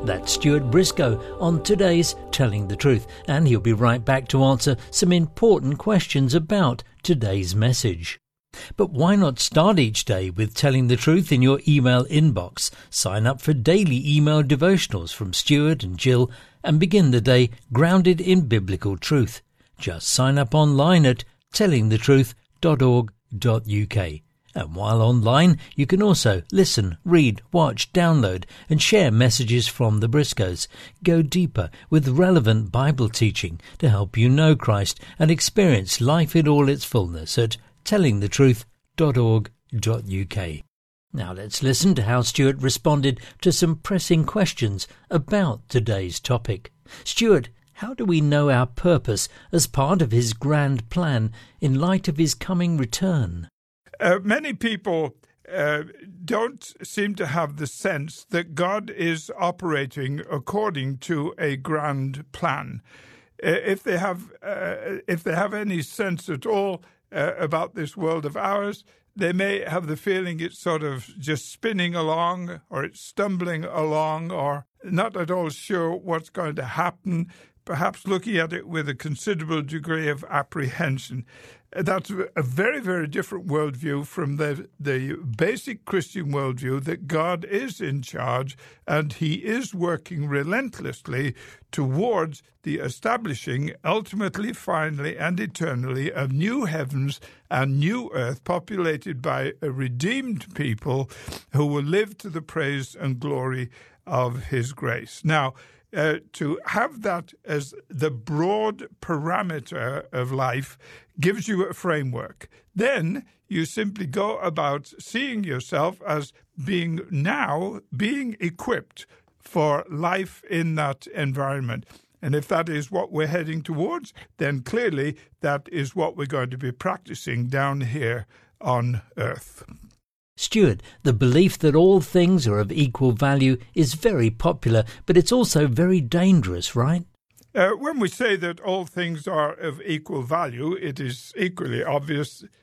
That's Stuart Briscoe on today's Telling the Truth, and he'll be right back to answer some important questions about today's message. But why not start each day with telling the truth in your email inbox? Sign up for daily email devotionals from Stuart and Jill and begin the day grounded in biblical truth. Just sign up online at tellingthetruth.org.uk. And while online, you can also listen, read, watch, download and share messages from the Briscoes. Go deeper with relevant Bible teaching to help you know Christ and experience life in all its fullness at tellingthetruth.org.uk. Now let's listen to how Stuart responded to some pressing questions about today's topic. Stuart, how do we know our purpose as part of his grand plan in light of his coming return? Many people don't seem to have the sense that God is operating according to a grand plan. If they have any sense at all about this world of ours, they may have the feeling it's sort of just spinning along, or it's stumbling along, or not at all sure what's going to happen, perhaps looking at it with a considerable degree of apprehension. That's a very, very different worldview from the basic Christian worldview that God is in charge and he is working relentlessly towards the establishing, ultimately, finally, and eternally, of new heavens and new earth populated by a redeemed people who will live to the praise and glory of his grace. Now, to have that as the broad parameter of life gives you a framework. Then you simply go about seeing yourself as being equipped for life in that environment. And if that is what we're heading towards, then clearly that is what we're going to be practicing down here on earth. Stuart, the belief that all things are of equal value is very popular, but it's also very dangerous, right? When we say that all things are of equal value, it is equally obvious